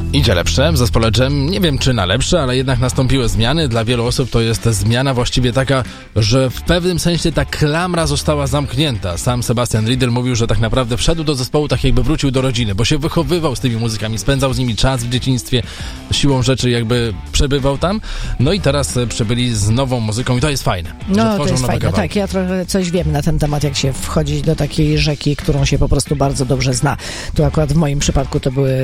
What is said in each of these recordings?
Idzie lepsze, w zespole Jam nie wiem czy na lepsze, ale jednak nastąpiły zmiany. Dla wielu osób to jest zmiana właściwie taka, że w pewnym sensie ta klamra została zamknięta. Sam Sebastian Riedl mówił, że tak naprawdę wszedł do zespołu tak jakby wrócił do rodziny, bo się wychowywał z tymi muzykami, spędzał z nimi czas w dzieciństwie, siłą rzeczy jakby przebywał tam. No i teraz przybyli z nową muzyką i to jest fajne. No to jest fajne, tak, ja trochę coś wiem na ten temat, jak się wchodzi do takiej rzeki, którą się po prostu bardzo dobrze zna. Tu akurat w moim przypadku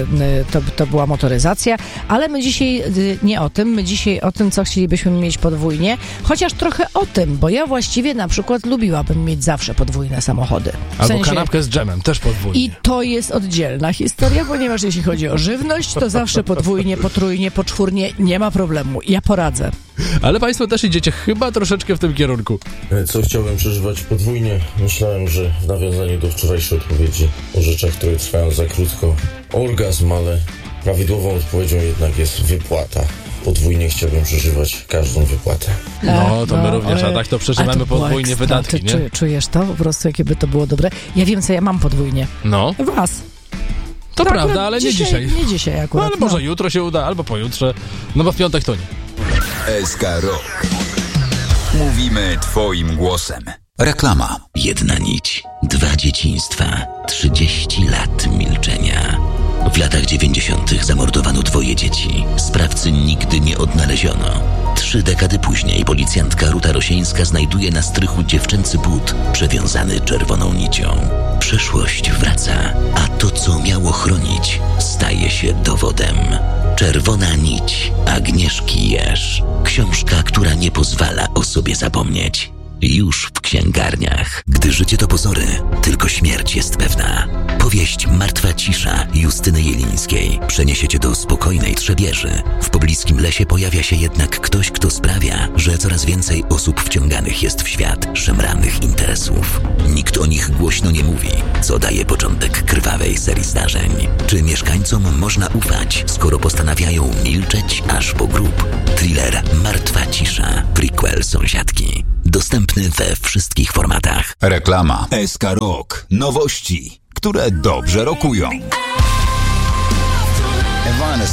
to była motoryzacja, ale my dzisiaj nie o tym, my dzisiaj o tym, co chcielibyśmy mieć podwójnie, chociaż trochę o tym, bo ja właściwie na przykład lubiłabym mieć zawsze podwójne samochody. Albo kanapkę z dżemem, też podwójnie. I to jest oddzielna historia, ponieważ jeśli chodzi o żywność, to zawsze podwójnie, potrójnie, poczwórnie, nie ma problemu. Ja poradzę. Ale państwo też idziecie chyba troszeczkę w tym kierunku. Co chciałbym przeżywać podwójnie? Myślałem, że w nawiązaniu do wczorajszej odpowiedzi o rzeczach, które trwają za krótko, orgazm, ale prawidłową odpowiedzią jednak jest wypłata. Podwójnie chciałbym przeżywać każdą wypłatę. No, to my również, a tak to przeżywamy podwójnie ekstra. wydatki, Ty nie? Czujesz to? Po prostu, jakie by to było dobre. Ja wiem, co ja mam podwójnie. No. Was. To prawda, ale nie dzisiaj. Nie dzisiaj akurat. No, ale może jutro się uda, albo pojutrze. No bo w piątek to nie. SK Rock. Mówimy twoim głosem. Reklama. Jedna nić, 2 dzieciństwa, 30 lat milczenia. W latach 90. zamordowano 2 dzieci. Sprawcy nigdy nie odnaleziono. 3 dekady później policjantka Ruta Rosieńska znajduje na strychu dziewczęcy but przewiązany czerwoną nicią. Przeszłość wraca, a to, co miało chronić, staje się dowodem. Czerwona nić Agnieszki Jerz. Książka, która nie pozwala o sobie zapomnieć. Już w księgarniach. Gdy życie to pozory, tylko śmierć jest pewna. Powieść Martwa cisza Justyny Jelińskiej przeniesie cię do spokojnej Trzebieży. W pobliskim lesie pojawia się jednak ktoś, kto sprawia, że coraz więcej osób wciąganych jest w świat szemranych interesów. Nikt o nich głośno nie mówi, co daje początek krwawej serii zdarzeń. Czy mieszkańcom można ufać, skoro postanawiają milczeć aż po grób? Thriller Martwa cisza, prequel Sąsiadki. Dostępny we wszystkich formatach. Reklama. SK Rock. Nowości, które dobrze rokują.